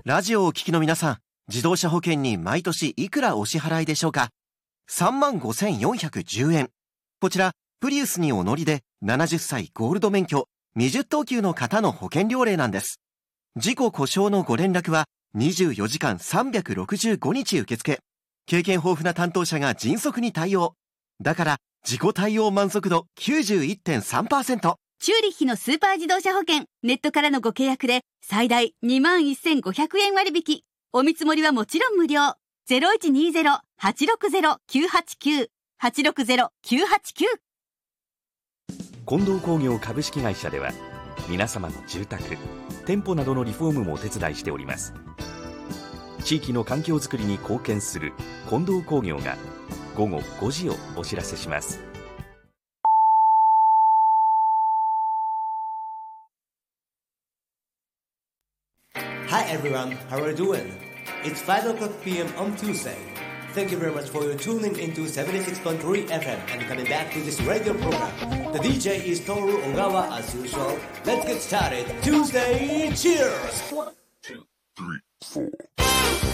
ラジオをお聞きの皆さん、自動車保険に毎年いくらお支払いでしょうか。35,410円。こちらプリウスにお乗りで70歳ゴールド免許未10等級の方の保険料例なんです。事故故障のご連絡は24時間365日受付。経験豊富な担当者が迅速に対応。だから自己対応満足度 91.3%。 チューリッヒのスーパー自動車保険、ネットからのご契約で最大21,500円割引。お見積もりはもちろん無料。0120-860-989 860-989。 近藤工業株式会社では皆様の住宅、店舗などのリフォームもお手伝いしております。地域の環境づくりに貢献する近藤工業が午後5時をお知らせします。 Hi everyone, how are you doing? It's 5 o'clock p.m. on Tuesday. Thank you very much for your tuning into 76.3 FM and coming back to this radio program. The DJ is Toru Ogawa as usual. Let's get started. Tuesday Cheers! 1, 2, 3, 4